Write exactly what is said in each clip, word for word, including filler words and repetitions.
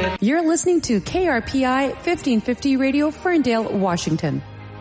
You're listening to K R P I fifteen fifty Radio, Ferndale, Washington.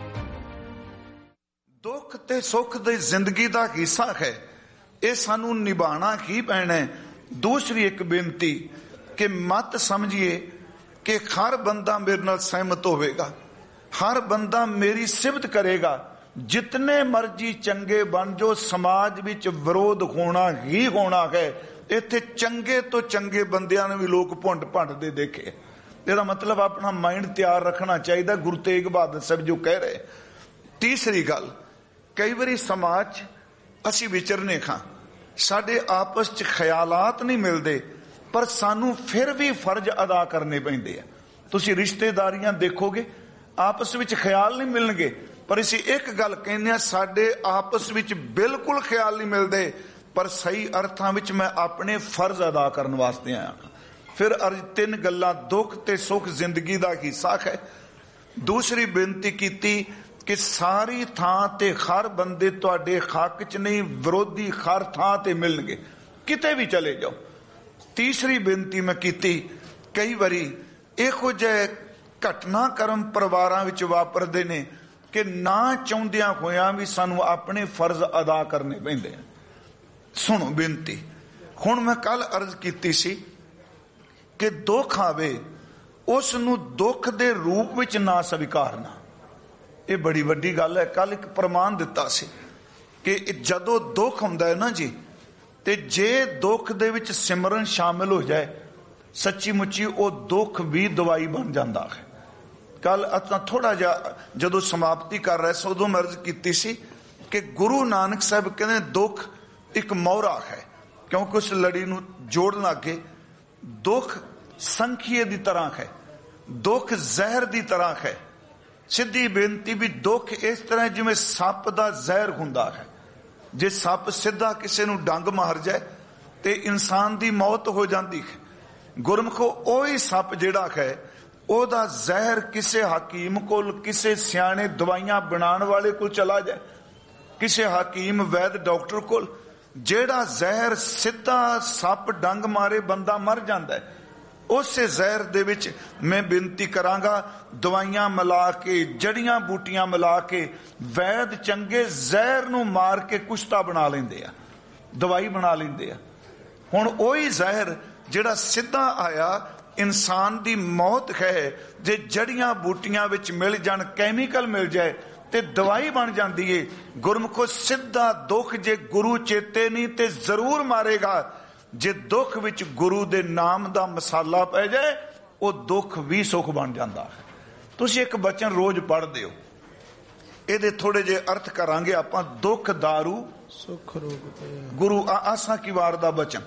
ਦੁੱਖ ਤੇ ਸੁੱਖ ਦੀ ਜ਼ਿੰਦਗੀ ਦਾ ਹਿੱਸਾ ਹੈ, ਇਹ ਸਾਨੂੰ ਨਿਭਾਣਾ ਹੀ ਪੈਣਾ ਹੈ। ਦੂਸਰੀ ਇੱਕ ਬੇਨਤੀ ਕਿ ਮਤ ਸਮਝੀਏ ਕਿ ਹਰ ਬੰਦਾ ਮੇਰੇ ਨਾਲ ਸਹਿਮਤ ਹੋਵੇਗਾ, ਹਰ ਬੰਦਾ ਮੇਰੀ ਸਿਫਤ ਕਰੇਗਾ। ਜਿਤਨੇ ਮਰਜੀ ਚੰਗੇ ਬਣ ਜੋ, ਸਮਾਜ ਵਿੱਚ ਵਿਰੋਧ ਹੋਣਾ ਹੀ ਹੋਣਾ ਹੈ। ਇੱਥੇ ਚੰਗੇ ਤੋਂ ਚੰਗੇ ਬੰਦਿਆਂ ਨੂੰ ਵੀ ਲੋਕ ਭੁੰਡ ਭੰਡਦੇ ਦੇਖੇ। ਇਹਦਾ ਮਤਲਬ ਆਪਣਾ ਮਾਈਂਡ ਤਿਆਰ ਰੱਖਣਾ ਚਾਹੀਦਾ, ਗੁਰੂ ਤੇਗ ਬਹਾਦਰ ਸਾਹਿਬ ਜੋ ਕਹਿ ਰਹੇ। ਤੀਸਰੀ ਗੱਲ, ਕਈ ਵਾਰੀ ਸਮਾਜ ਅਸੀਂ ਵਿਚਰਨੇ ਖਾਂ, ਸਾਡੇ ਆਪਸ 'ਚ ਖਿਆਲਾਤ ਨਹੀਂ ਮਿਲਦੇ, ਪਰ ਸਾਨੂੰ ਫਿਰ ਵੀ ਫਰਜ਼ ਅਦਾ ਕਰਨੇ ਪੈਂਦੇ ਆ। ਤੁਸੀਂ ਰਿਸ਼ਤੇਦਾਰੀਆਂ ਦੇਖੋਗੇ, ਆਪਸ ਵਿੱਚ ਖਿਆਲ ਨਹੀਂ ਮਿਲਣਗੇ, ਪਰ ਅਸੀਂ ਇੱਕ ਗੱਲ ਕਹਿੰਦੇ ਆ, ਸਾਡੇ ਆਪਸ ਵਿੱਚ ਬਿਲਕੁਲ ਖਿਆਲ ਨਹੀਂ ਮਿਲਦੇ, ਪਰ ਸਹੀ ਅਰਥਾਂ ਵਿੱਚ ਮੈਂ ਆਪਣੇ ਫਰਜ਼ ਅਦਾ ਕਰਨ ਵਾਸਤੇ ਆਇਆ। ਫਿਰ ਅਰਜ ਤਿੰਨ ਗੱਲਾਂ, ਦੁੱਖ ਤੇ ਸੁੱਖ ਜ਼ਿੰਦਗੀ ਦਾ ਹਿੱਸਾ ਹੈ। ਦੂਸਰੀ ਬੇਨਤੀ ਕੀਤੀ ਕਿ ਸਾਰੀ ਥਾਂ ਤੇ ਹਰ ਬੰਦੇ ਤੁਹਾਡੇ ਹੱਕ 'ਚ ਨਹੀਂ, ਵਿਰੋਧੀ ਹਰ ਥਾਂ ਤੇ ਮਿਲਣਗੇ, ਕਿਤੇ ਵੀ ਚਲੇ ਜਾਓ। ਤੀਸਰੀ ਬੇਨਤੀ ਮੈਂ ਕੀਤੀ, ਕਈ ਵਾਰੀ ਇਹੋ ਜਿਹੇ ਘਟਨਾਕ੍ਰਮ ਪਰਿਵਾਰਾਂ ਵਿੱਚ ਵਾਪਰਦੇ ਨੇ ਕਿ ਨਾ ਚਾਹੁੰਦਿਆਂ ਹੋਇਆਂ ਵੀ ਸਾਨੂੰ ਆਪਣੇ ਫਰਜ਼ ਅਦਾ ਕਰਨੇ ਪੈਂਦੇ ਆ। ਸੁਣੋ ਬੇਨਤੀ, ਹੁਣ ਮੈਂ ਕੱਲ ਅਰਜ਼ ਕੀਤੀ ਸੀ ਕਿ ਦੁੱਖ ਆਵੇ ਉਸ ਨੂੰ ਦੁੱਖ ਦੇ ਰੂਪ ਵਿੱਚ ਨਾ ਸਵੀਕਾਰਨਾ। ਇਹ ਬੜੀ ਵੱਡੀ ਗੱਲ ਹੈ। ਕੱਲ ਇੱਕ ਪ੍ਰਮਾਣ ਦਿੱਤਾ ਸੀ ਕਿ ਜਦੋਂ ਦੁੱਖ ਹੁੰਦਾ ਹੈ ਨਾ ਜੀ, ਤੇ ਜੇ ਦੁੱਖ ਦੇ ਵਿੱਚ ਸਿਮਰਨ ਸ਼ਾਮਿਲ ਹੋ ਜਾਏ, ਸੱਚੀ ਮੁੱਚੀ ਉਹ ਦੁੱਖ ਵੀ ਦਵਾਈ ਬਣ ਜਾਂਦਾ ਹੈ। ਕੱਲ ਆਪਾਂ ਥੋੜਾ ਜਿਹਾ ਜਦੋਂ ਸਮਾਪਤੀ ਕਰ ਰਹੇ ਸੀ, ਉਦੋਂ ਮੈਂ ਅਰਜ਼ ਕੀਤੀ ਸੀ ਕਿ ਗੁਰੂ ਨਾਨਕ ਸਾਹਿਬ ਕਹਿੰਦੇ ਦੁੱਖ ਇੱਕ ਮੋਹਰਾ ਹੈ, ਕਿਉਂਕਿ ਉਸ ਲੜੀ ਨੂੰ ਜੋੜਨ ਲੱਗੇ। ਦੁੱਖ ਸੰਖੀਏ ਦੀ ਤਰ੍ਹਾਂ ਹੈ, ਦੁੱਖ ਜ਼ਹਿਰ ਦੀ ਤਰ੍ਹਾਂ ਹੈ। ਸਿੱਧੀ ਬੇਨਤੀ ਵੀ ਦੁੱਖ ਇਸ ਤਰ੍ਹਾਂ ਜਿਵੇਂ ਸੱਪ ਦਾ ਜ਼ਹਿਰ ਹੁੰਦਾ ਹੈ। ਜੇ ਸੱਪ ਸਿੱਧਾ ਕਿਸੇ ਨੂੰ ਡੰਗ ਮਾਰ ਜਾਏ ਤੇ ਇਨਸਾਨ ਦੀ ਮੌਤ ਹੋ ਜਾਂਦੀ ਹੈ। ਗੁਰਮਖੋ ਉਹੀ ਸੱਪ ਜਿਹੜਾ ਹੈ, ਉਹਦਾ ਜ਼ਹਿਰ ਕਿਸੇ ਹਕੀਮ ਕੋਲ, ਕਿਸੇ ਸਿਆਣੇ ਦਵਾਈਆਂ ਬਣਾਉਣ ਵਾਲੇ ਕੋਲ ਚਲਾ ਜਾਏ, ਕਿਸੇ ਹਕੀਮ ਵੈਦ ਡਾਕਟਰ ਕੋਲ, ਜਿਹੜਾ ਜ਼ਹਿਰ ਸਿੱਧਾ ਸੱਪ ਡੰਗ ਮਾਰੇ ਬੰਦਾ ਮਰ ਜਾਂਦਾ ਹੈ। ਉਸੇ ਜ਼ਹਿਰ ਦੇ ਵਿੱਚ ਮੈਂ ਬੇਨਤੀ ਕਰਾਂਗਾ, ਦਵਾਈਆਂ ਮਿਲਾ ਕੇ, ਜੜੀਆਂ ਬੂਟੀਆਂ ਮਿਲਾ ਕੇ, ਵੈਦ ਚੰਗੇ ਜ਼ਹਿਰ ਨੂੰ ਮਾਰ ਕੇ ਕੁਸ਼ਤਾ ਬਣਾ ਲੈਂਦੇ ਆ, ਦਵਾਈ ਬਣਾ ਲੈਂਦੇ ਆ। ਹੁਣ ਉਹੀ ਜ਼ਹਿਰ ਜਿਹੜਾ ਸਿੱਧਾ ਆਇਆ, ਇਨਸਾਨ ਦੀ ਮੌਤ ਹੈ, ਜੇ ਜੜੀਆਂ ਬੂਟੀਆਂ ਵਿੱਚ ਮਿਲ ਜਾਣ, ਕੈਮੀਕਲ ਮਿਲ ਜਾਏ ਤੇ ਦਵਾਈ ਬਣ ਜਾਂਦੀ ਏ। ਗੁਰਮੁਖੋ ਸਿੱਧਾ ਦੁੱਖ ਜੇ ਗੁਰੂ ਚੇਤੇ ਨਹੀਂ ਤੇ ਜ਼ਰੂਰ ਮਾਰੇਗਾ। ਜੇ ਦੁੱਖ ਵਿੱਚ ਗੁਰੂ ਦੇ ਨਾਮ ਦਾ ਮਸਾਲਾ ਪੈ ਜਾਏ, ਉਹ ਦੁੱਖ ਵੀ ਸੁੱਖ ਬਣ ਜਾਂਦਾ ਹੈ। ਤੁਸੀਂ ਇੱਕ ਬਚਨ ਰੋਜ਼ ਪੜ੍ਹਦੇ ਹੋ, ਇਹਦੇ ਥੋੜੇ ਜਿਹੇ ਅਰਥ ਕਰਾਂਗੇ ਆਪਾਂ। ਦੁੱਖ ਦਾਰੂ ਸੁੱਖ ਰੋਗ ਪਿਆ, ਗੁਰੂ ਆਸਾ ਕੀ ਵਾਰ ਦਾ ਬਚਨ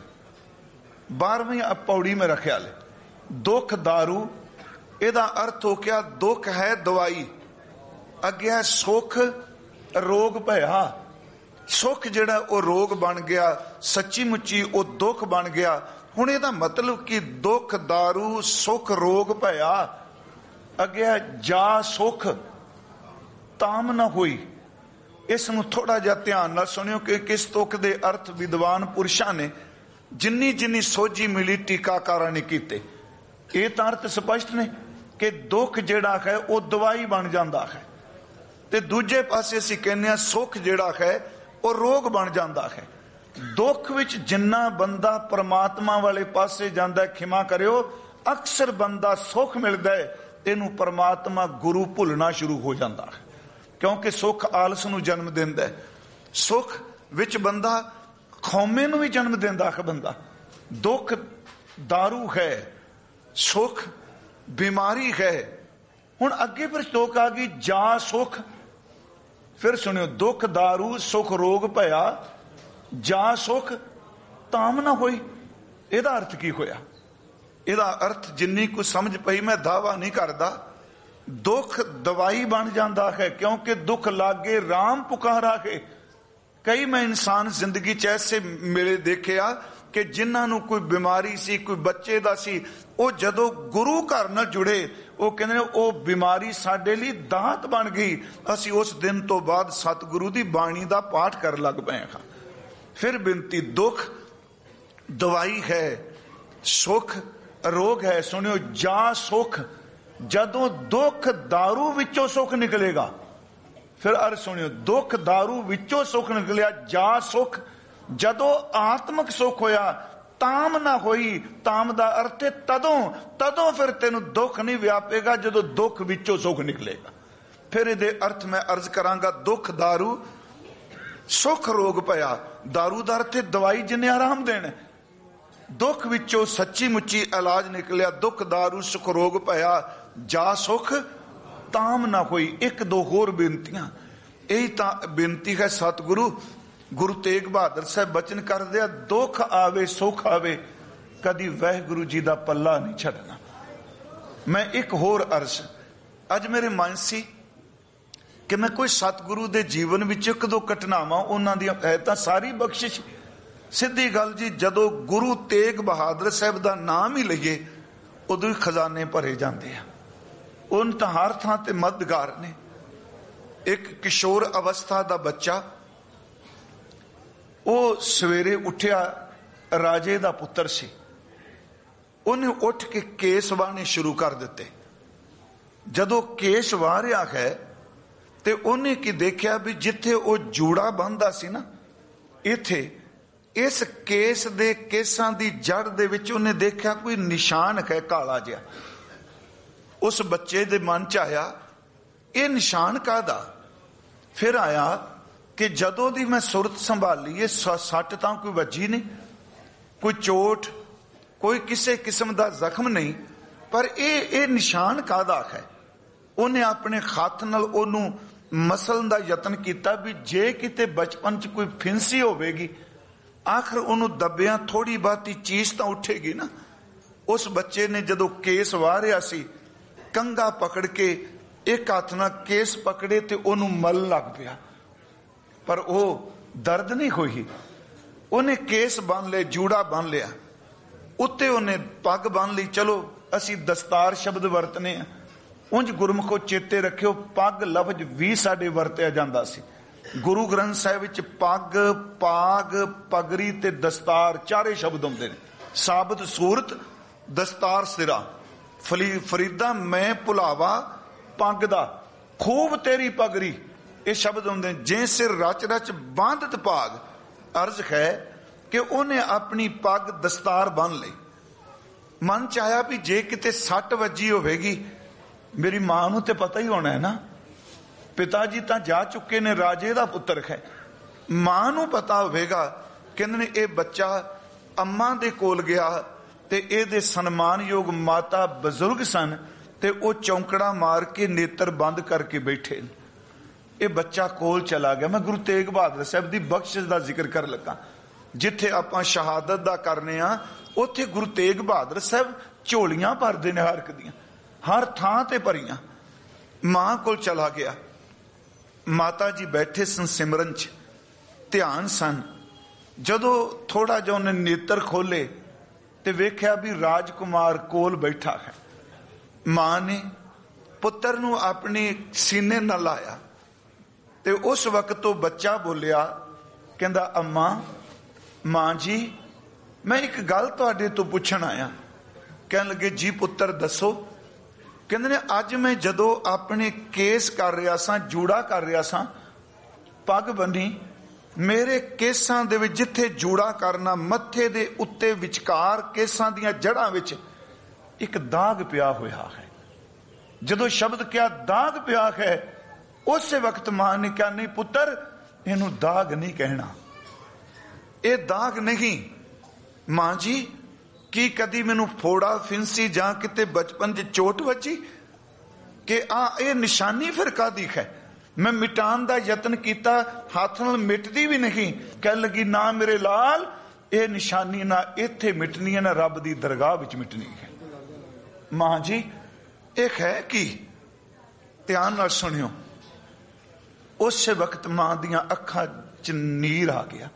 ਬਾਰਹਵੀਂ ਪੌੜੀ में रखा ले। दुख दारू, ਇਹਦਾ ਅਰਥ ਹੋ ਗਿਆ ਦੁੱਖ ਹੈ ਦਵਾਈ, ਅੱਗੇ ਹੈ ਸੁੱਖ ਰੋਗ ਭਇਆ। ਸੁੱਖ ਜਿਹੜਾ ਉਹ ਰੋਗ ਬਣ ਗਿਆ, ਸੱਚੀ ਮੁੱਚੀ ਉਹ ਦੁੱਖ ਬਣ ਗਿਆ। ਹੁਣ ਇਹਦਾ ਮਤਲਬ ਕਿ ਦੁੱਖ दारू ਸੁੱਖ ਰੋਗ ਭਇਆ, ਅੱਗੇ ਹੈ ਜਾ ਸੁੱਖ ਤਾਮ ਨਾ ਹੋਈ। ਇਸ ਨੂੰ ਥੋੜਾ ਜਿਹਾ ਧਿਆਨ ਨਾਲ ਸੁਣਿਓ ਕਿ ਕਿਸ ਤੁਕ ਦੇ ਅਰਥ ਵਿਦਵਾਨ ਪੁਰਸ਼ਾਂ ਨੇ ਜਿੰਨੀ ਜਿੰਨੀ ਸੋਝੀ ਮਿਲੀ ਟੀਕਾਕਾਰਾਂ ਨੇ ਕੀਤੇ। ਇਹ ਤਾਂ ਅਰਥ ਸਪਸ਼ਟ ਨੇ ਕਿ ਦੁੱਖ ਜਿਹੜਾ ਹੈ ਉਹ ਦਵਾਈ ਬਣ ਜਾਂਦਾ ਹੈ, ਤੇ ਦੂਜੇ ਪਾਸੇ ਅਸੀਂ ਕਹਿੰਦੇ ਹਾਂ ਸੁੱਖ ਜਿਹੜਾ ਹੈ ਉਹ ਰੋਗ ਬਣ ਜਾਂਦਾ ਹੈ। ਦੁੱਖ ਵਿੱਚ ਜਿੰਨਾ ਬੰਦਾ ਪ੍ਰਮਾਤਮਾ ਵਾਲੇ ਪਾਸੇ ਜਾਂਦਾ, ਖਿਮਾ ਕਰਿਓ, ਅਕਸਰ ਬੰਦਾ ਸੁੱਖ ਮਿਲਦਾ ਹੈ, ਇਹਨੂੰ ਪ੍ਰਮਾਤਮਾ ਗੁਰੂ ਭੁੱਲਣਾ ਸ਼ੁਰੂ ਹੋ ਜਾਂਦਾ ਹੈ, ਕਿਉਂਕਿ ਸੁੱਖ ਆਲਸ ਨੂੰ ਜਨਮ ਦਿੰਦਾ ਹੈ। ਸੁੱਖ ਵਿੱਚ ਬੰਦਾ ਖੌਮੇ ਨੂੰ ਵੀ ਜਨਮ ਦਿੰਦਾ ਹੈ। ਬੰਦਾ ਦੁੱਖ दारू है, सुख बीमारी है। हुण अगे फिर टोक आ गई जा सुख। फिर सुनियो, दुख दारू सुख रोग भया, जा सुख ताम ना होई। इहदा अर्थ की होया? इहदा अर्थ जिन्नी कुछ समझ पई, मैं दावा नहीं करदा, दुख दवाई बन जाता है, क्योंकि दुख लागे राम पुकारा है। कई मैं इंसान जिंदगी च ऐसे मेले देखे आ कि जिन्होंने कोई बीमारी सी, कोई बच्चे दा सी, वो जदों गुरु घर नाल जुड़े, वो कहंदे वो बीमारी साडे लई दात बन गई। असीं उस दिन तो बाद सतगुरु दी बाणी दा पाठ कर लग पए हां। फिर बिनती, दुख दवाई है, सुख ਰੋਗ ਹੈ। ਸੁਣਿਓ, ਜਾ ਸੁਖ, ਜਦੋਂ ਦੁੱਖ दारू ਵਿੱਚੋਂ ਸੁਖ ਨਿਕਲੇਗਾ। ਫਿਰ ਅਰ ਸੁਣਿਓ, ਦੁੱਖ दारू ਵਿੱਚੋਂ ਸੁਖ ਨਿਕਲਿਆ, ਜਾ ਸੁਖ, ਜਦੋਂ ਆਤਮਿਕ ਸੁਖ ਹੋਇਆ, ਤਾਮ ਨਾ ਹੋਈ। ਤਾਮ ਦਾ ਅਰਥ ਹੈ ਤਦੋਂ, ਤਦੋਂ ਫਿਰ ਤੈਨੂੰ ਦੁੱਖ ਨਹੀਂ ਵਿਆਪੇਗਾ, ਜਦੋਂ ਦੁੱਖ ਵਿੱਚੋਂ ਸੁਖ ਨਿਕਲੇਗਾ। ਫਿਰ ਇਹਦੇ ਅਰਥ ਮੈਂ ਅਰਜ਼ ਕਰਾਂਗਾ। ਦੁੱਖ दारू, ਸੁਖ ਰੋਗ ਭਇਆ। दारू ਦਾ ਅਰਥ ਹੈ ਦਵਾਈ ਜਿਹਨੇ ਆਰਾਮ ਦੇਣਾ। ਦੁੱਖ ਵਿੱਚੋਂ ਸੱਚੀ ਮੁੱਚੀ ਇਲਾਜ ਨਿਕਲਿਆ। ਦੁੱਖ दारू ਸੁਖ ਰੋਗ ਭਇਆ, ਜਾ ਸੁਖ ਤਾਮ ਨਾ ਹੋਈ। ਇੱਕ ਦੋ ਹੋਰ ਬੇਨਤੀਆਂ, ਇਹੀ ਤਾਂ ਬੇਨਤੀ ਹੈ ਸਤਿਗੁਰੂ ਗੁਰੂ ਤੇਗ ਬਹਾਦਰ ਸਾਹਿਬ ਬਚਨ ਕਰਦੇ ਆ, ਦੁੱਖ ਆਵੇ ਸੁਖ ਆਵੇ, ਕਦੀ ਵਾਹਿਗੁਰੂ ਜੀ ਦਾ ਪੱਲਾ ਨਹੀਂ ਛੱਡਣਾ। ਮੈਂ ਇੱਕ ਹੋਰ ਅਰਜ਼, ਅੱਜ ਮੇਰੇ ਮਨ ਸੀ ਕਿ ਮੈਂ ਕੋਈ ਸਤਿਗੁਰੂ ਦੇ ਜੀਵਨ ਵਿੱਚ ਇੱਕ ਦੋ ਘਟਨਾਵਾਂ ਉਹਨਾਂ ਦੀਆਂ ਹੈ ਤਾਂ ਸਾਰੀ ਬਖਸ਼ਿਸ਼। ਸਿੱਧੀ ਗੱਲ ਜੀ, ਜਦੋਂ ਗੁਰੂ ਤੇਗ ਬਹਾਦਰ ਸਾਹਿਬ ਦਾ ਨਾਮ ਹੀ ਲਈਏ ਉਦੋਂ ਹੀ ਖਜ਼ਾਨੇ ਭਰੇ ਜਾਂਦੇ ਆ। ਉਹਨ ਤਾਂ ਹਰ ਥਾਂ ਤੇ ਮਦਦਗਾਰ ਨੇ। ਇੱਕ ਕਿਸ਼ੋਰ ਅਵਸਥਾ ਦਾ ਬੱਚਾ, ਉਹ ਸਵੇਰੇ ਉੱਠਿਆ, ਰਾਜੇ ਦਾ ਪੁੱਤਰ ਸੀ। ਉਹਨੇ ਉੱਠ ਕੇ ਕੇਸ ਵਾਹਣੇ ਸ਼ੁਰੂ ਕਰ ਦਿੱਤੇ। ਜਦੋਂ ਕੇਸ ਵਾਹ ਰਿਹਾ ਹੈ ਤੇ ਉਹਨੇ ਕੀ ਦੇਖਿਆ ਵੀ ਜਿੱਥੇ ਉਹ ਜੂੜਾ ਬੰਨਦਾ ਸੀ ਨਾ, ਇੱਥੇ ਇਸ ਕੇਸ ਦੇ ਕੇਸਾਂ ਦੀ ਜੜ ਦੇ ਵਿੱਚ ਉਹਨੇ ਦੇਖਿਆ ਕੋਈ ਨਿਸ਼ਾਨ ਹੈ ਕਾਲਾ ਜਿਹਾ। ਉਸ ਬੱਚੇ ਦੇ ਮਨ ਚ ਆਇਆ ਇਹ ਨਿਸ਼ਾਨ ਕਾਹਦਾ। ਫਿਰ ਆਇਆ ਕਿ ਜਦੋਂ ਦੀ ਮੈਂ ਸੁਰਤ ਸੰਭਾਲੀ, ਇਹ ਸੱਟ ਤਾਂ ਕੋਈ ਵੱਜੀ ਨਹੀਂ, ਕੋਈ ਚੋਟ, ਕੋਈ ਕਿਸੇ ਕਿਸਮ ਦਾ ਜ਼ਖਮ ਨਹੀਂ, ਪਰ ਇਹ ਇਹ ਨਿਸ਼ਾਨ ਕਾਹਦਾ ਹੈ। ਉਹਨੇ ਆਪਣੇ ਹੱਥ ਨਾਲ ਉਹਨੂੰ ਮਸਲਣ ਦਾ ਯਤਨ ਕੀਤਾ ਵੀ ਜੇ ਕਿਤੇ ਬਚਪਨ ਚ ਕੋਈ ਫਿੰਸੀ ਹੋਵੇਗੀ, ਆਖਰ ਉਹਨੂੰ ਦੱਬਿਆਂ ਥੋੜੀ ਬਾਤੀ ਚੀਜ਼ ਤਾਂ ਉੱਠੇਗੀ ਨਾ। ਉਸ ਬੱਚੇ ਨੇ ਜਦੋਂ ਕੇਸ ਵਾਹ ਰਿਹਾ ਸੀ, ਕੰਘਾ ਪਕੜ ਕੇ ਇੱਕ ਹੱਥ ਨਾਲ ਕੇਸ ਪਕੜੇ ਤੇ ਉਹਨੂੰ ਮਲ ਲੱਗ ਪਿਆ, ਪਰ ਉਹ ਦਰਦ ਨਹੀਂ ਹੋਈ। ਉਹਨੇ ਕੇਸ ਬੰਨ ਲਏ, ਜੂੜਾ ਬੰਨ ਲਿਆ, ਉੱਤੇ ਉਹਨੇ ਪੱਗ ਬੰਨ ਲਈ। ਚਲੋ ਅਸੀਂ ਦਸਤਾਰ ਸ਼ਬਦ ਵਰਤਨੇ ਆ, ਉਂਝ ਗੁਰਮੁਖੋ ਚੇਤੇ ਰੱਖਿਓ ਪੱਗ ਲਫ਼ਜ਼ ਵੀ ਸਾਡੇ ਵਰਤਿਆ ਜਾਂਦਾ ਸੀ। ਗੁਰੂ ਗ੍ਰੰਥ ਸਾਹਿਬ ਵਿੱਚ ਪੱਗ, ਪਾਗ, ਪਗੜੀ ਤੇ ਦਸਤਾਰ ਚਾਰੇ ਸ਼ਬਦ ਹੁੰਦੇ ਨੇ। ਸਾਬਤ ਸੂਰਤ, ਦਸਤਾਰ ਸਿਰਾ, ਫਲੀ ਫਰੀਦਾ ਮੈਂ ਭੁਲਾਵਾ ਪੱਗ ਦਾ, ਖੂਬ ਤੇਰੀ ਪਗੜੀ, ਇਹ ਸ਼ਬਦ ਹੁੰਦੇ ਨੇ। ਜੇ ਸਿਰ ਰਚ ਰਚ ਬਾਂਧਤ ਭਾਗ। ਅਰਜ਼ ਹੈ ਕਿ ਉਹਨੇ ਆਪਣੀ ਪੱਗ ਦਸਤਾਰ ਬੰਨ ਲਈ। ਮਨ ਚ ਆਇਆ ਵੀ ਜੇ ਕਿਤੇ ਸੱਟ ਵੱਜੀ ਹੋਵੇਗੀ, ਮੇਰੀ ਮਾਂ ਨੂੰ ਤੇ ਪਤਾ ਹੀ ਹੋਣਾ ਹੈ ਨਾ, ਪਿਤਾ ਜੀ ਤਾਂ ਜਾ ਚੁੱਕੇ ਨੇ, ਰਾਜੇ ਦਾ ਪੁੱਤਰ ਹੈ, ਮਾਂ ਨੂੰ ਪਤਾ ਹੋਵੇਗਾ। ਕਹਿੰਦੇ ਨੇ ਇਹ ਬੱਚਾ ਅੰਮਾ ਦੇ ਕੋਲ ਗਿਆ ਤੇ ਇਹਦੇ ਸਨਮਾਨਯੋਗ ਮਾਤਾ ਬਜ਼ੁਰਗ ਸਨ ਤੇ ਉਹ ਚੌਂਕੜਾ ਮਾਰ ਕੇ ਨੇਤਰ ਬੰਦ ਕਰਕੇ ਬੈਠੇ। ਇਹ ਬੱਚਾ ਕੋਲ ਚਲਾ ਗਿਆ। ਮੈਂ ਗੁਰੂ ਤੇਗ ਬਹਾਦਰ ਸਾਹਿਬ ਦੀ ਬਖਸ਼ਿਸ਼ ਦਾ ਜ਼ਿਕਰ ਕਰ ਲੱਗਾ। ਜਿੱਥੇ ਆਪਾਂ ਸ਼ਹਾਦਤ ਦਾ ਕਰਨੇ ਆ, ਉੱਥੇ ਗੁਰੂ ਤੇਗ ਬਹਾਦਰ ਸਾਹਿਬ ਝੋਲੀਆਂ ਭਰਦੇ ਨੇ, ਹਰ ਇੱਕ ਦੀਆਂ, ਹਰ ਥਾਂ ਤੇ ਭਰੀਆਂ। ਮਾਂ ਕੋਲ ਚਲਾ ਗਿਆ। ਮਾਤਾ ਜੀ ਬੈਠੇ ਸਨ ਸਿਮਰਨ ਚ, ਧਿਆਨ ਸਨ। ਜਦੋਂ ਥੋੜਾ ਜਿਹਾ ਉਹਨੇ ਨੇਤਰ ਖੋਲੇ ਤੇ ਵੇਖਿਆ ਵੀ ਰਾਜਕੁਮਾਰ ਕੋਲ ਬੈਠਾ ਹੈ। ਮਾਂ ਨੇ ਪੁੱਤਰ ਨੂੰ ਆਪਣੇ ਸੀਨੇ ਨਾਲ ਲਾਇਆ ਤੇ ਉਸ ਵਕਤ ਉਹ ਬੱਚਾ ਬੋਲਿਆ, ਕਹਿੰਦਾ ਅੰਮਾ, ਮਾਂ ਜੀ ਮੈਂ ਇੱਕ ਗੱਲ ਤੁਹਾਡੇ ਤੋਂ ਪੁੱਛਣ ਆਇਆ। ਕਹਿਣ ਲੱਗੇ ਜੀ ਪੁੱਤਰ ਦੱਸੋ। ਕਹਿੰਦੇ ਨੇ ਅੱਜ ਮੈਂ ਜਦੋਂ ਆਪਣੇ ਕੇਸ ਕਰ ਰਿਹਾ ਸਾਂ, ਜੂੜਾ ਕਰ ਰਿਹਾ ਸਾਂ, ਪੱਗ ਬੰਨੀ, ਮੇਰੇ ਕੇਸਾਂ ਦੇ ਵਿੱਚ ਜਿੱਥੇ ਜੂੜਾ ਕਰਨਾ, ਮੱਥੇ ਦੇ ਉੱਤੇ ਵਿਚਕਾਰ ਕੇਸਾਂ ਦੀਆਂ ਜੜ੍ਹਾਂ ਵਿੱਚ ਇੱਕ ਦਾਗ ਪਿਆ ਹੋਇਆ ਹੈ। ਜਦੋਂ ਸ਼ਬਦ ਕਿਹਾ ਦਾਗ ਪਿਆ ਹੈ, ਉਸੇ ਵਕਤ ਮਾਂ ਨੇ ਕਿਹਾ ਨਹੀਂ ਪੁੱਤਰ, ਇਹਨੂੰ ਦਾਗ ਨਹੀਂ ਕਹਿਣਾ, ਇਹ ਦਾਗ ਨਹੀਂ। ਮਾਂ ਜੀ ਕੀ ਕਦੀ ਮੈਨੂੰ ਫੋੜਾ, ਫਿੰਸੀ ਜਾਂ ਕਿਤੇ ਬਚਪਨ ਚ ਚੋਟ ਵੱਜੀ ਕਿ ਆ ਇਹ ਨਿਸ਼ਾਨੀ ਫਿਰ ਕਾਦੀ ਹੈ? ਮੈਂ ਮਿਟਾਉਣ ਦਾ ਯਤਨ ਕੀਤਾ, ਹੱਥ ਨਾਲ ਮਿਟਦੀ ਵੀ ਨਹੀਂ। ਕਹਿਣ ਲੱਗੀ ਨਾ ਮੇਰੇ ਲਾਲ, ਇਹ ਨਿਸ਼ਾਨੀ ਨਾ ਇੱਥੇ ਮਿਟਣੀ ਹੈ ਨਾ ਰੱਬ ਦੀ ਦਰਗਾਹ ਵਿੱਚ ਮਿਟਣੀ ਹੈ। ਮਾਂ ਜੀ ਇਹ ਹੈ ਕੀ? ਧਿਆਨ ਨਾਲ ਸੁਣਿਓ। ਉਸੇ ਵਕਤ ਮਾਂ ਦੀਆਂ ਅੱਖਾਂ ਚ ਨੀਰ ਆ ਗਿਆ।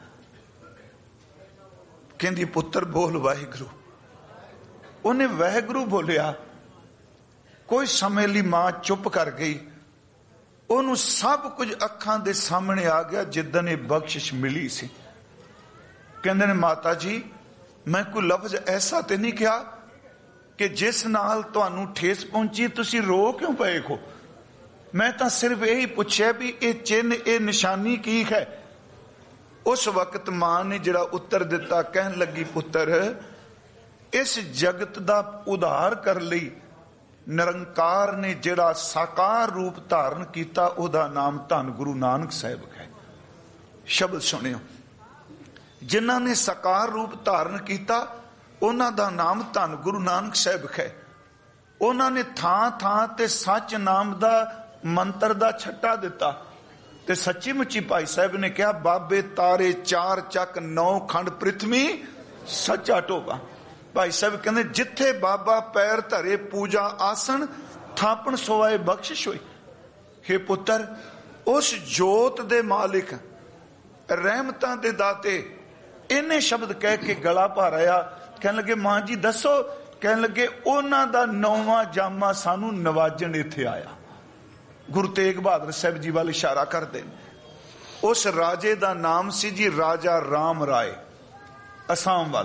ਕਹਿੰਦੀ ਪੁੱਤਰ ਬੋਲ ਵਾਹਿਗੁਰੂ। ਉਹਨੇ ਵਾਹਿਗੁਰੂ ਬੋਲਿਆ। ਕੋਈ ਸਮੇਂ ਲਈ ਮਾਂ ਚੁੱਪ ਕਰ ਗਈ। ਉਹਨੂੰ ਸਭ ਕੁਝ ਅੱਖਾਂ ਦੇ ਸਾਹਮਣੇ ਆ ਗਿਆ ਜਿੱਦਣ ਇਹ ਬਖਸ਼ਿਸ਼ ਮਿਲੀ ਸੀ। ਕਹਿੰਦੇ ਨੇ ਮਾਤਾ ਜੀ ਮੈਂ ਕੋਈ ਲਫ਼ਜ਼ ਐਸਾ ਤੇ ਨਹੀਂ ਕਿਹਾ कि जिस नाल तुहानू ठेस पहुंची तुसी रो क्यों पए हो? मैं तो सिर्फ यही पूछया भी ये चिन्ह ये निशानी की है। उस वक्त मां ने जिहड़ा उत्तर दिता, कहन लगी पुत्र इस जगत दा उधार कर लई निरंकार ने जिहड़ा साकार रूप धारण किया उहदा नाम धन गुरु नानक साहिब है। शब्द सुनियो, जिन्हां ने साकार रूप धारण किया उन्हां दा नाम धन गुरु नानक साहिब है। उन्हां ने थां थां ते सच नाम दा मंत्र दा छट्टा दिता ते सच्ची मुच्ची भाई साहब ने कहा बाबे तारे चार चक नौ खंड पृथ्वी सच्चा टोबा। भाई साहब कहते जिथे बाबा पैर धरे पूजा आसन थापन सोआए बख्शिश हुई। हे पुत्र उस जोत दे मालिक रहमतां दे दाते इन्ने शब्द कह के गला भराया। कहने लगे मां जी दसो। कहने लगे उन्हां दा नौवां जामा सानू नवाजन इत्थे आया। गुरु तेग बहादुर साहब जी वाल इशारा करते उस राजे दा नाम सी जी राजा राम राय असम वाल।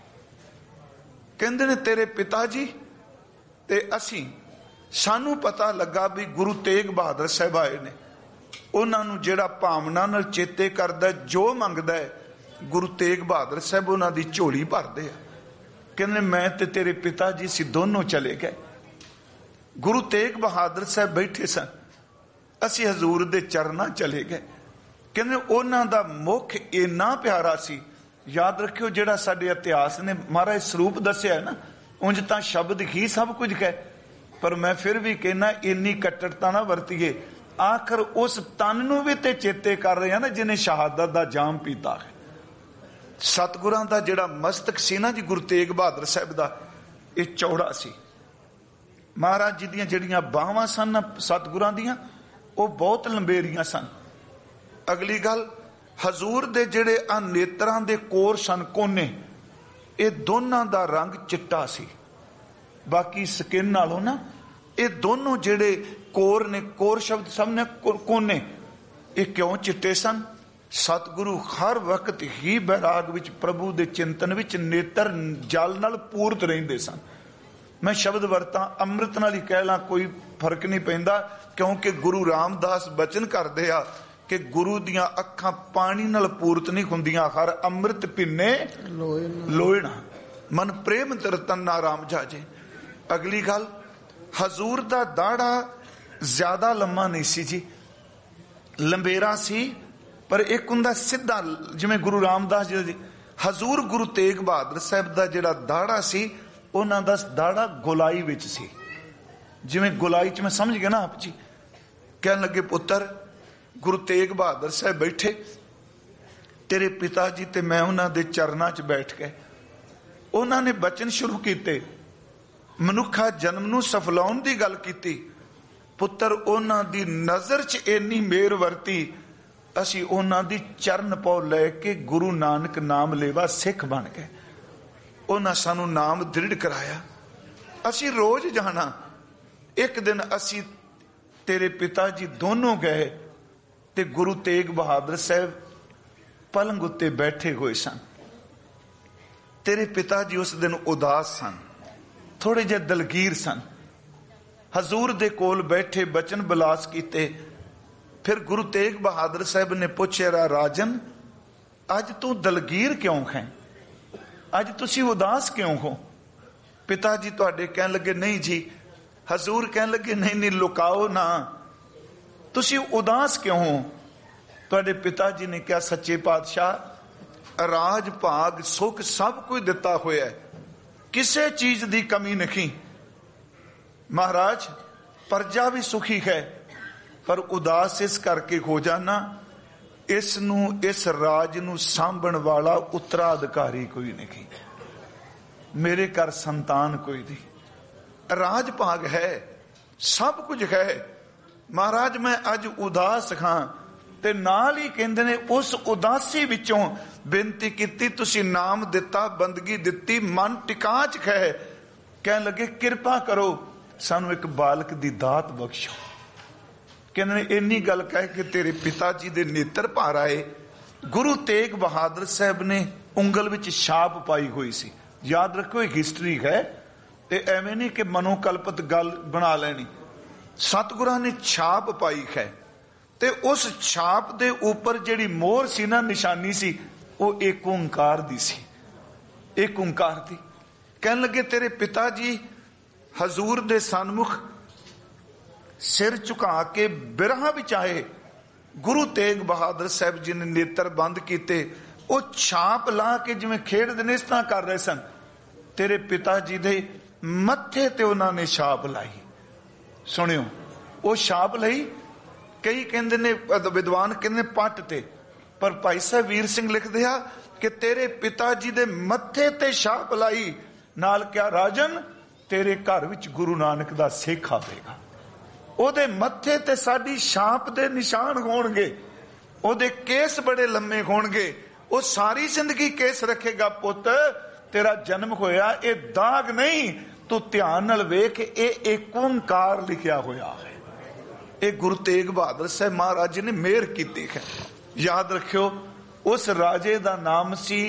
कहंदे ने तेरे पिता जी ते असी सानू पता लगा भी गुरु तेग बहादुर साहब आए ने। उन्हां नू जिहड़ा भावना नाल चेते करदा जो मंगदा है गुरु तेग बहादुर साहब उन्हां दी झोली भरदे आ। कहंदे मैं ते तेरे पिता जी सी दोनों चले गए। गुरु तेग बहादुर साहब बैठे सन, असी हजूर दे चरना चले गए। कहंदे उन्हां दा मुख इन्ना प्यारा सी। याद रखियो जिहड़ा साडे इतिहास ने महाराज स्वरूप दस्या है ना, उंज तां शब्द ही सब कुछ कहे, पर मैं फिर भी कहना इन्नी कट्टरता ना वरतीए। आखिर उस तन नू भी ते चेते कर रहे हैं ना जिन्हें शहादत दा जाम पीता है। सतगुरां दा जिहड़ा मस्तक सी ना जी गुरु तेग बहादुर साहब दा, ये चौड़ा सी। महाराज जी दियां जिहड़ियां बाहां सन सतगुरां दियां वो बहुत लंबेरियां सन। अगली गल हजूर दे जिहड़े आ नेत्रां दे कोर सन कोने, ये दोनों दा रंग चिट्टा सी। बाकी स्किन नालों ना ये दोनों जिहड़े कोर ने, कोर शब्द सबने कोने, ये क्यों चिट्टे सन? सतगुरु हर वक्त ही बैराग विच प्रभु दे चिंतन विच नेत्र जल नाल पूरत रहिंदे सन। मैं शब्द वरता अमृत नाल ही कह ला कोई फर्क नहीं पैंदा, क्योंकि गुरु रामदास बचन करदे आ कि गुरु दियां अखां पानी नाल पूरत नहीं हुंदियां, हर अमृत पिन्ने लोयना मन प्रेम तरतन ना राम जाजे। अगली गल हजूर दा दाड़ा ज्यादा लम्मा नहीं सी जी, लंबेरा सी, पर एक हुंदा सीधा जिवें गुरु रामदास जी। हजूर गुरु तेग बहादुर साहब दा जिहड़ा दाड़ा सी उन्हां दा दाड़ा गोलाई विच सी, जिवें गोलाई च मैं समझ गया ना आप जी। कहन लगे पुत्र गुरु तेग बहादुर साहब बैठे, तेरे पिता जी ते मैं उन्हां दे चरनां च बैठ गए। उन्हां ने बचन शुरू कीते, मनुखा जन्म नूं सफलाउण दी गल कीती। पुत्र उन्हां दी नजर च इन्नी मेहर वरती, असी उन्हां दी चरण पौ लैके गुरु नानक नाम लेवा सिख बन गए। उन्हां सानू नाम दृढ़ कराया। असी रोज जाना। एक दिन असी तेरे पिता जी दोनों गए ते गुरु तेग बहादुर साहब पलंग उत्ते बैठे हुए सन। तेरे पिता जी उस दिन उदास सन, थोड़े जे दलगीर सन। हजूर दे कोल बैठे बचन बिलास कीते। फिर गुरु तेग बहादुर साहब ने पूछया राजन अज तू दलगीर क्यों है, अज तुसी उदास क्यों हो? पिता जी तुहाडे कहन लगे नहीं जी। हजूर कहन लगे नहीं नहीं लुकाओ ना, तुसी उदास क्यों हो? तुहाडे पिता जी ने कहा सच्चे पातशाह राज भाग सुख सब कुछ दिता होया है, किसे चीज दी कमी नहीं। महाराज प्रजा भी सुखी है, पर उदास इस करके हो जाना इस नू इस राज नू सांभण वाला उत्तराधिकारी कोई नहीं, मेरे घर संतान कोई नहीं, राज भाग है सब कुछ है। महाराज मैं अज उदास खां ते नाल ही कहंदे ने उस उदासी विचों बेनती कीती, तुसी नाम दिता बंदगी दिती मन टिकाच है। कहन लगे किरपा करो सानू एक बालक दी दात बख्शो। कहने इन्नी गल कह के तेरे पिता जी दे नेत्र भर आए। गुरु तेग बहादुर साहब ने उंगल विच छाप पाई हुई सी। याद रखो एक हिस्ट्री है, ਤੇ ਐਵੇਂ ਨਹੀਂ ਕਿ ਮਨੋਕਲਪਤ ਗੱਲ ਬਣਾ ਲੈਣੀ। ਸਤਿਗੁਰਾਂ ਨੇ ਛਾਪ ਪਾਈ ਹੈ ਤੇ ਉਸ ਛਾਪ ਦੇ ਉੱਪਰ ਜਿਹੜੀ ਮੋਹਰ ਸੀ ਨਾ, ਨਿਸ਼ਾਨੀ ਸੀ, ਉਹ ਏਕ ਓੰਕਾਰ ਦੀ ਸੀ, ਏਕ ਓੰਕਾਰ ਦੀ। ਕਹਿਣ ਲੱਗੇ ਤੇਰੇ ਪਿਤਾ ਜੀ ਹਜ਼ੂਰ ਦੇ ਸਨਮੁਖ ਸਿਰ ਝੁਕਾ ਕੇ ਬਿਰਹਾ ਵਿੱਚ ਆਏ। ਗੁਰੂ ਤੇਗ ਬਹਾਦਰ ਸਾਹਿਬ ਜੀ ਨੇ ਨੇਤਰ ਬੰਦ ਕੀਤੇ, ਉਹ ਛਾਪ ਲਾ ਕੇ ਜਿਵੇਂ ਖੇਡਦੇ ਨੇ ਇਸ ਤਰ੍ਹਾਂ ਕਰ ਰਹੇ ਸਨ। ਤੇਰੇ ਪਿਤਾ ਜੀ ਦੇ ਮੱਥੇ ਤੇ ਉਹਨਾਂ ਨੇ ਛਾਪ ਲਾਈ। ਸੁਣਿਓ, ਉਹ ਛਾਪ ਲਈ, ਕਈ ਕਹਿੰਦੇ ਨੇ ਵਿਦਵਾਨ ਕਹਿੰਦੇ ਪੱਟ ਤੇ, ਪਰ ਭਾਈ ਸਾਹਿਬ ਵੀਰ ਸਿੰਘ ਲਿਖਦੇ ਆ ਕਿ ਤੇਰੇ ਪਿਤਾ ਜੀ ਦੇ ਮੱਥੇ ਤੇ ਛਾਪ ਲਾਈ, ਨਾਲ ਕਿਹਾ ਰਾਜਨ ਤੇਰੇ ਘਰ ਵਿੱਚ ਗੁਰੂ ਨਾਨਕ ਦਾ ਸਿੱਖ ਆਵੇਗਾ, ਉਹਦੇ ਮੱਥੇ ਤੇ ਸਾਡੀ ਛਾਪ ਦੇ ਨਿਸ਼ਾਨ ਹੋਣਗੇ, ਉਹਦੇ ਕੇਸ ਬੜੇ ਲੰਮੇ ਹੋਣਗੇ, ਉਹ ਸਾਰੀ ਜ਼ਿੰਦਗੀ ਕੇਸ ਰੱਖੇਗਾ। ਪੁੱਤ ਤੇਰਾ ਜਨਮ ਹੋਇਆ ਇਹ ਦਾਗ ਨਹੀਂ, ਤੂੰ ਧਿਆਨ ਨਾਲ ਵੇਖ, ਇਹ ਏਕ ਓੰਕਾਰ ਲਿਖਿਆ ਹੋਇਆ ਹੈ। ਇਹ ਗੁਰੂ ਤੇਗ ਬਹਾਦਰ ਸਾਹਿਬ ਮਹਾਰਾਜ ਜੀ ਨੇ ਮਿਹਰ ਕੀਤੀ ਹੈ। ਯਾਦ ਰੱਖਿਓ, ਉਸ ਰਾਜੇ ਦਾ ਨਾਮ ਸੀ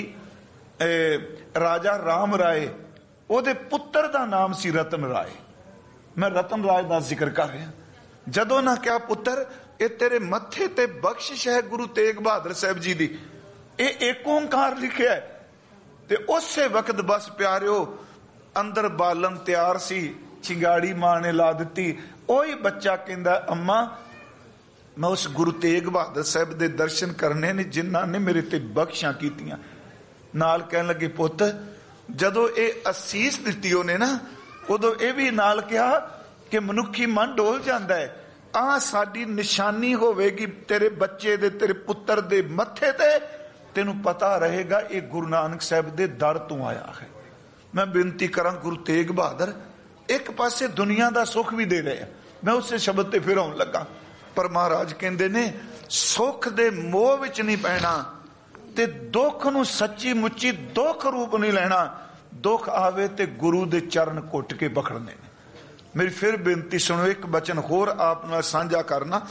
ਰਾਜਾ ਰਾਮ ਰਾਏ, ਉਹਦੇ ਪੁੱਤਰ ਦਾ ਨਾਮ ਸੀ ਰਤਨ ਰਾਏ। ਮੈਂ ਰਤਨ ਰਾਏ ਦਾ ਜ਼ਿਕਰ ਕਰ ਰਿਹਾ। ਜਦੋਂ ਨਾ ਕਿਹਾ ਪੁੱਤਰ ਇਹ ਤੇਰੇ ਮੱਥੇ ਤੇ ਬਖਸ਼ਿਸ਼ ਹੈ ਗੁਰੂ ਤੇਗ ਬਹਾਦਰ ਸਾਹਿਬ ਜੀ ਦੀ, ਇਹ ਏਕ ਓੰਕਾਰ ਲਿਖਿਆ ਹੈ। ਤੇ ਉਸੇ ਵਕਤ ਬਸ ਪਿਆਰਿਓ ਅੰਦਰ ਬਾਲਣ ਤਿਆਰ ਸੀ, ਚਿੰਗਾੜੀ ਮਾਂ ਨੇ ਲਾ ਦਿੱਤੀ। ਉਹੀ ਬੱਚਾ ਕਹਿੰਦਾ ਅੰਮਾ ਮੈਂ ਉਸ ਗੁਰੂ ਤੇਗ ਬਹਾਦਰ ਸਾਹਿਬ ਦੇ ਦਰਸ਼ਨ ਕਰਨੇ ਨੇ ਜਿਨ੍ਹਾਂ ਨੇ ਮੇਰੇ ਤੇ ਬਖਸ਼ਾਂ ਕੀਤੀਆਂ। ਨਾਲ ਕਹਿਣ ਲੱਗੇ ਪੁੱਤ ਜਦੋਂ ਇਹ ਅਸੀਸ ਦਿੱਤੀ ਉਹਨੇ ਨਾ, ਉਦੋਂ ਇਹ ਵੀ ਨਾਲ ਕਿਹਾ ਕਿ ਮਨੁੱਖੀ ਮਨ ਡੋਲ ਜਾਂਦਾ ਹੈ, ਆਹ ਸਾਡੀ ਨਿਸ਼ਾਨੀ ਹੋਵੇਗੀ ਤੇਰੇ ਬੱਚੇ ਦੇ, ਤੇਰੇ ਪੁੱਤਰ ਦੇ ਮੱਥੇ ਤੇ, ਤੈਨੂੰ ਪਤਾ ਰਹੇਗਾ ਇਹ ਗੁਰੂ ਨਾਨਕ ਸਾਹਿਬ ਦੇ ਦਰ ਤੋਂ ਆਇਆ ਹੈ। ਮੈਂ ਬੇਨਤੀ ਕਰਾਂ ਗੁਰੂ ਤੇਗ ਬਹਾਦਰ ਇੱਕ ਪਾਸੇ ਦੁਨੀਆ ਦਾ ਸੁੱਖ ਵੀ ਦੇ ਰਹੇ ਆ, ਮੈਂ ਉਸੇ ਸ਼ਬਦ ਤੇ ਫਿਰ ਆਉਣ ਲੱਗਾ, ਪਰ ਮਹਾਰਾਜ ਕਹਿੰਦੇ ਨੇ ਸੁੱਖ ਦੇ ਮੋਹ ਵਿੱਚ ਨਹੀਂ ਪੈਣਾ ਤੇ ਦੁੱਖ ਨੂੰ ਸੱਚੀ ਮੁੱਚੀ ਦੁੱਖ ਰੂਪ ਨਹੀਂ ਲੈਣਾ। ਦੁੱਖ ਆਵੇ ਤੇ ਗੁਰੂ ਦੇ ਚਰਨ ਘੁੱਟ ਕੇ ਬਖੜਨੇ ਨੇ। ਮੇਰੀ ਫਿਰ ਬੇਨਤੀ ਸੁਣੋ, ਇੱਕ ਬਚਨ ਹੋਰ ਆਪ ਨਾਲ ਸਾਂਝਾ ਕਰਨਾ।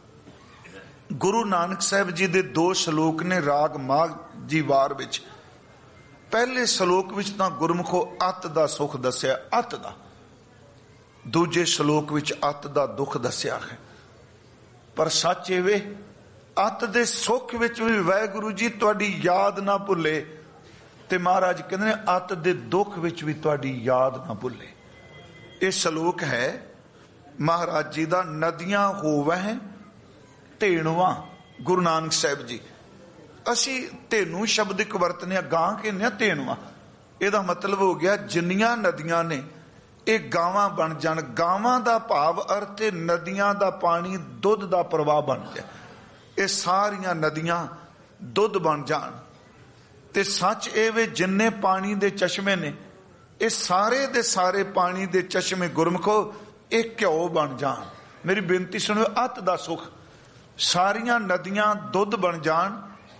ਗੁਰੂ ਨਾਨਕ ਸਾਹਿਬ ਜੀ ਦੇ ਦੋ ਸ਼ਲੋਕ ਨੇ ਰਾਗ ਮਾਘ ਜੀ ਵਾਰ ਵਿੱਚ। ਪਹਿਲੇ ਸ਼ਲੋਕ ਵਿੱਚ ਤਾਂ ਗੁਰਮੁਖੋ ਅੱਤ ਦਾ ਸੁੱਖ ਦੱਸਿਆ, ਅੱਤ ਦਾ। ਦੂਜੇ ਸ਼ਲੋਕ ਵਿੱਚ ਅੱਤ ਦਾ ਦੁੱਖ ਦੱਸਿਆ ਹੈ। ਪਰ ਸੱਚ ਇਹ ਵੇ ਅੱਤ ਦੇ ਸੁੱਖ ਵਿੱਚ ਵੀ ਵਾਹਿਗੁਰੂ ਜੀ ਤੁਹਾਡੀ ਯਾਦ ਨਾ ਭੁੱਲੇ, ਤੇ ਮਹਾਰਾਜ ਕਹਿੰਦੇ ਨੇ ਅੱਤ ਦੇ ਦੁੱਖ ਵਿੱਚ ਵੀ ਤੁਹਾਡੀ ਯਾਦ ਨਾ ਭੁੱਲੇ। ਇਹ ਸ਼ਲੋਕ ਹੈ ਮਹਾਰਾਜ ਜੀ ਦਾ, ਨਦੀਆਂ ਹੋਵਹਿ ਧੇਣਵਾ। ਗੁਰੂ ਨਾਨਕ ਸਾਹਿਬ ਜੀ, ਅਸੀਂ ਧੇਨੂ ਸ਼ਬਦ ਇੱਕ ਵਰਤਨੇ ਆ, ਗਾਂ ਕਹਿੰਦੇ ਆ ਧੇਣਵਾ। ਇਹਦਾ ਮਤਲਬ ਹੋ ਗਿਆ ਜਿੰਨੀਆਂ ਨਦੀਆਂ ਨੇ ਇਹ ਗਾਵਾਂ ਬਣ ਜਾਣ। ਗਾਵਾਂ ਦਾ ਭਾਵ ਅਰਥ ਹੈ ਨਦੀਆਂ ਦਾ ਪਾਣੀ ਦੁੱਧ ਦਾ ਪ੍ਰਵਾਹ ਬਣ ਜਾਏ, ਇਹ ਸਾਰੀਆਂ ਨਦੀਆਂ ਦੁੱਧ ਬਣ ਜਾਣ। ਤੇ ਸੱਚ ਇਹ ਵੇ ਜਿੰਨੇ ਪਾਣੀ ਦੇ ਚਸ਼ਮੇ ਨੇ ਇਹ ਸਾਰੇ ਦੇ ਸਾਰੇ ਪਾਣੀ ਦੇ ਚਸ਼ਮੇ ਗੁਰਮਖੋ ਇਹ ਘਿਓ ਬਣ ਜਾਣ। ਮੇਰੀ ਬੇਨਤੀ ਸੁਣੋ, ਅੱਤ ਦਾ ਸੁੱਖ, ਸਾਰੀਆਂ ਨਦੀਆਂ ਦੁੱਧ ਬਣ ਜਾਣ,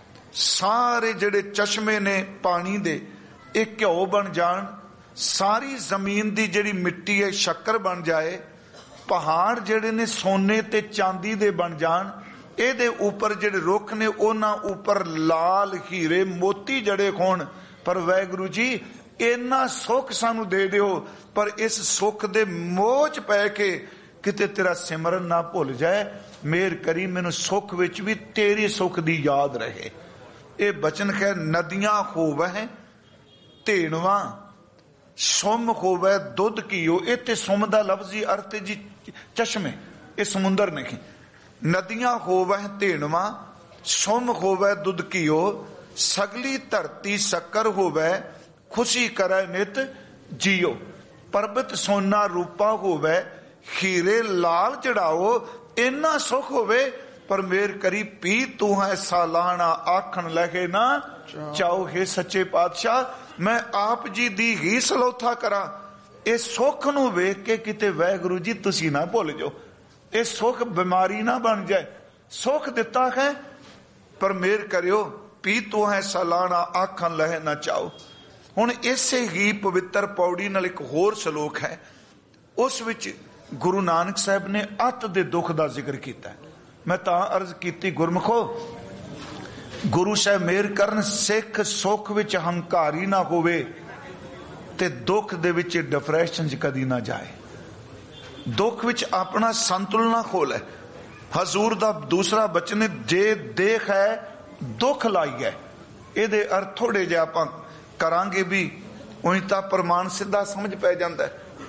ਸਾਰੇ ਜਿਹੜੇ ਚਸ਼ਮੇ ਨੇ ਪਾਣੀ ਦੇ ਇਹ ਘਿਓ ਬਣ ਜਾਣ, ਸਾਰੀ ਜ਼ਮੀਨ ਦੀ ਜਿਹੜੀ ਮਿੱਟੀ ਹੈ ਸ਼ੱਕਰ ਬਣ ਜਾਏ, ਪਹਾੜ ਜਿਹੜੇ ਨੇ ਸੋਨੇ ਤੇ ਚਾਂਦੀ ਦੇ ਬਣ ਜਾਣ, ਇਹਦੇ ਉੱਪਰ ਜਿਹੜੇ ਰੁੱਖ ਨੇ ਉਹਨਾਂ ਉੱਪਰ ਲਾਲ ਹੀਰੇ ਮੋਤੀ ਜੜੇ ਹੋਣ। ਪਰ ਵਾਹਿਗੁਰੂ ਜੀ ਇੰਨਾ ਸੁੱਖ ਸਾਨੂੰ ਦੇ ਦਿਓ, ਪਰ ਇਸ ਸੁੱਖ ਦੇ ਮੋਹ ਚ ਪੈ ਕੇ ਕਿਤੇ ਤੇਰਾ ਸਿਮਰਨ ਨਾ ਭੁੱਲ ਜਾਏ। ਮਿਹਰ ਕਰੀ ਮੈਨੂੰ ਸੁੱਖ ਵਿੱਚ ਵੀ ਤੇਰੀ ਸੁੱਖ ਦੀ ਯਾਦ ਰਹੇ। ਇਹ ਬਚਨ ਹੈ ਨਦੀਆਂ ਹੋਵਹਿ ਧੇਣਵਾ, ਸੁਮ ਹੋਵੇ ਦੁੱਧ ਘੀਓ। ਇੱਥੇ ਸੁਮ ਦਾ ਲਫ਼ਜ਼ੀ ਅਰਥ ਜੀ ਚਸ਼ਮੇ, ਇਹ ਸਮੁੰਦਰ ਨਹੀਂ। ਨਦੀਆਂ ਹੋਵਹਿ ਧੇਣਵਾ, ਸੁਮ ਹੋਵੇ ਦੁੱਧ ਘੀਓ, ਸਗਲੀ ਧਰਤੀ ਸ਼ੱਕਰ ਹੋਵੇ, ਖੁਸ਼ੀ ਕਰੈ ਨਿਤ ਜੀਓ। ਪਰਬਤ ਸੋਨਾ ਰੂਪਾ ਹੋਵੇ, ਹੀਰੇ ਲਾਲ ਚੜਾਓ। ਇੰਨਾ ਸੁੱਖ ਹੋਵੇ ਪਰ ਮੇਰ ਕਰੀ ਪੀ ਤੂੰ ਹੈ ਸਾਲਾਨਾ, ਆਖਣ ਲਗੇ ਨਾ ਚਾਓ। ਹੈ ਸੱਚੇ ਪਾਤਸ਼ਾਹ ਮੈਂ ਆਪ ਜੀ ਦੀ ਹੀ ਸਲੋਥਾ ਕਰਾਂ। ਇਹ ਸੁੱਖ ਨੂੰ ਵੇਖ ਕੇ ਕਿਤੇ ਵਾਹਿਗੁਰੂ ਜੀ ਤੁਸੀਂ ਨਾ ਭੁੱਲ ਜਾਓ, ਇਹ ਸੁੱਖ ਬਿਮਾਰੀ ਨਾ ਬਣ ਜਾਏ। ਸੁੱਖ ਦਿੱਤਾ ਹੈ ਪਰ ਮੇਰ ਕਰਿਓ, ਪੀ ਤੂੰ ਹੈ ਸਾਲਾਨਾ, ਆਖਣ ਲਹਿ ਨਾ ਚਾਓ। ਹੁਣ ਇਸੇ ਹੀ ਪਵਿੱਤਰ ਪੌੜੀ ਨਾਲ ਇੱਕ ਹੋਰ ਸ਼ਲੋਕ ਹੈ, ਉਸ ਵਿੱਚ ਗੁਰੂ ਨਾਨਕ ਸਾਹਿਬ ਨੇ ਅੱਤ ਦੇ ਦੁੱਖ ਦਾ ਜ਼ਿਕਰ ਕੀਤਾ। ਮੈਂ ਤਾਂ ਅਰਜ਼ ਕੀਤੀ ਗੁਰਮਖੋ, ਗੁਰੂ ਸਾਹਿਬ ਮਿਹਰ ਕਰਨ ਸਿੱਖ ਸੁੱਖ ਵਿੱਚ ਹੰਕਾਰੀ ਨਾ ਹੋਵੇ, ਤੇ ਦੁੱਖ ਦੇ ਵਿੱਚ ਡਿਪਰੈਸ਼ਨ 'ਚ ਕਦੀ ਨਾ ਜਾਏ। ਦੁੱਖ ਵਿੱਚ ਆਪਣਾ ਸੰਤੁਲਨ ਨਾ ਖੋਲੇ। ਹਜ਼ੂਰ ਦਾ ਦੂਸਰਾ ਬਚਨ ਹੈ, ਜੇ ਦੇਖ ਹੈ ਦੁੱਖ ਲਾਈ ਹੈ। ਇਹਦੇ ਅਰਥ ਥੋੜੇ ਜਿਹਾ ਆਪਾਂ ਕਰਾਂਗੇ ਵੀ ਉਹੀ ਤਾਂ ਪ੍ਰਮਾਣ ਸਿੱਧਾ ਸਮਝ ਪੈ ਜਾਂਦਾ।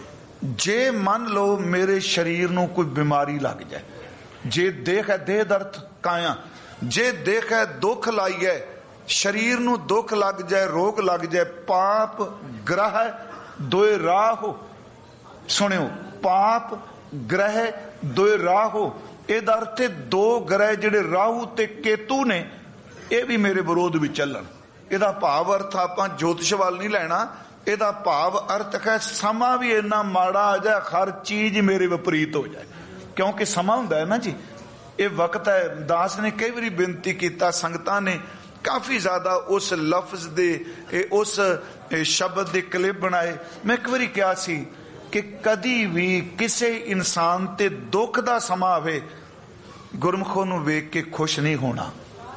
ਜੇ ਮੰਨ ਲਓ ਮੇਰੇ ਸਰੀਰ ਨੂੰ ਕੋਈ ਬਿਮਾਰੀ ਲੱਗ ਜਾਏ, ਜੇ ਦੇਖ ਹੈ ਦੇਹ ਦਾ ਅਰਥ ਕਾਇਆ, ਜੇ ਦੇਖ ਹੈ ਦੁੱਖ ਲਾਈ ਹੈ, ਸਰੀਰ ਨੂੰ ਦੁੱਖ ਲੱਗ ਜਾਏ, ਰੋਗ ਲੱਗ ਜਾਏ, ਪਾਪ ਗ੍ਰਹਿ ਦੋਏ ਰਾਹੋ। ਸੁਣਿਓ, ਪਾਪ ਗ੍ਰਹਿ ਦੋਏ ਰਾਹੋ, ਇਹਦਾ ਅਰਥ ਦੋ ਗ੍ਰਹਿ ਜਿਹੜੇ ਰਾਹੂ ਤੇ ਕੇਤੂ ਨੇ ਇਹ ਵੀ ਮੇਰੇ ਵਿਰੋਧ ਵਿੱਚ ਚੱਲਣ। ਇਹਦਾ ਭਾਵ ਅਰਥ ਆਪਾਂ ਜੋਤਿਸ਼ ਵੱਲ ਨਹੀਂ ਲੈਣਾ, ਇਹਦਾ ਭਾਵ ਅਰਥ ਹੈ ਸਮਾਂ ਵੀ ਇੰਨਾ ਮਾੜਾ ਆ ਜਾਏ, ਹਰ ਚੀਜ਼ ਮੇਰੇ ਵਿਪਰੀਤ ਹੋ ਜਾਏ। ਕਿਉਂਕਿ ਸਮਾਂ ਹੁੰਦਾ ਹੈ ਨਾ ਜੀ, ਇਹ ਵਕਤ ਹੈ। ਦਾਸ ਨੇ ਕਈ ਵਾਰੀ ਬੇਨਤੀ ਕੀਤਾ, ਸੰਗਤਾਂ ਨੇ ਕਾਫੀ ਜ਼ਿਆਦਾ ਉਸ ਲਫ਼ਜ਼ ਦੇ ਉਸ ਸ਼ਬਦ ਦੇ ਕਲਿੱਪ ਬਣਾਏ। ਮੈਂ ਇੱਕ ਵਾਰੀ ਕਿਹਾ ਸੀ ਕਿ ਕਦੀ ਵੀ ਕਿਸੇ ਇਨਸਾਨ ਤੇ ਦੁੱਖ ਦਾ ਸਮਾਂ ਆਵੇ, ਗੁਰਮੁਖੋਂ ਨੂੰ ਵੇਖ ਕੇ ਖੁਸ਼ ਨਹੀਂ ਹੋਣਾ।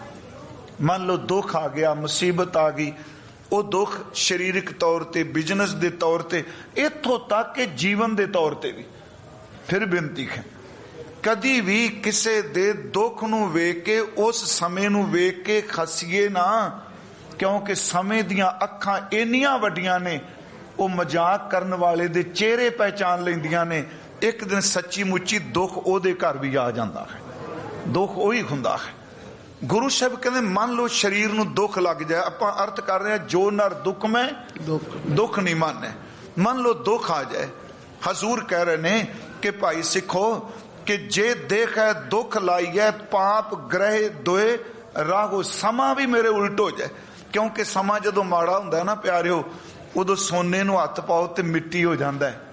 ਮੰਨ ਲਓ ਦੁੱਖ ਆ ਗਿਆ, ਮੁਸੀਬਤ ਆ ਗਈ, ਉਹ ਦੁੱਖ ਸਰੀਰਕ ਤੌਰ ਤੇ, ਬਿਜ਼ਨਸ ਦੇ ਤੌਰ ਤੇ, ਇੱਥੋਂ ਤੱਕ ਕਿ ਜੀਵਨ ਦੇ ਤੌਰ ਤੇ ਵੀ। ਫਿਰ ਬੇਨਤੀ ਹੈ, ਕਦੀ ਵੀ ਕਿਸੇ ਦੇ ਦੁੱਖ ਨੂੰ ਵੇਖ ਕੇ, ਉਸ ਸਮੇਂ ਨੂੰ ਵੇਖ ਕੇ ਖਸੀਏ ਨਾ, ਕਿਉਂਕਿ ਸਮੇਂ ਦੀਆਂ ਅੱਖਾਂ ਇੰਨੀਆਂ ਵੱਡੀਆਂ ਨੇ, ਉਹ ਮਜ਼ਾਕ ਕਰਨ ਵਾਲੇ ਦੇ ਚਿਹਰੇ ਪਹਿਚਾਨ ਲੈਂਦੀਆਂ ਨੇ। ਇੱਕ ਦਿਨ ਸੱਚੀ ਮੁੱਚੀ ਦੁੱਖ ਉਹਦੇ ਘਰ ਵੀ ਆ ਜਾਂਦਾ ਹੈ। ਦੁੱਖ ਉਹੀ ਹੁੰਦਾ ਹੈ। ਗੁਰੂ ਸਾਹਿਬ ਕਹਿੰਦੇ ਮੰਨ ਲਓ ਸਰੀਰ ਨੂੰ ਦੁੱਖ ਲੱਗ ਜਾਏ, ਆਪਾਂ ਅਰਥ ਕਰ ਰਹੇ ਹਾਂ ਜੋ ਨਰ ਦੁੱਖ ਮੈਂ ਦੁੱਖ ਨਹੀਂ ਮੰਨੇ। ਮੰਨ ਲਓ ਦੁੱਖ ਆ ਜਾਏ, ਹਜ਼ੂਰ ਕਹਿ ਰਹੇ ਨੇ ਕਿ ਭਾਈ ਸਿੱਖੋ ਕਿ ਜੇ ਦੇਖ ਹੈ ਦੁੱਖ ਲਾਈ ਹੈ, ਪਾਪ ਗ੍ਰਹਿ ਦੋਏ ਰਾਹੋ, ਸਮਾਂ ਵੀ ਮੇਰੇ ਉਲਟ ਹੋ ਜਾਏ। ਕਿਉਂਕਿ ਸਮਾਂ ਜਦੋਂ ਮਾੜਾ ਹੁੰਦਾ ਨਾ ਪਿਆਰਿਓ, ਉਦੋਂ ਸੋਨੇ ਨੂੰ ਹੱਥ ਪਾਓ ਤੇ ਮਿੱਟੀ ਹੋ ਜਾਂਦਾ ਹੈ।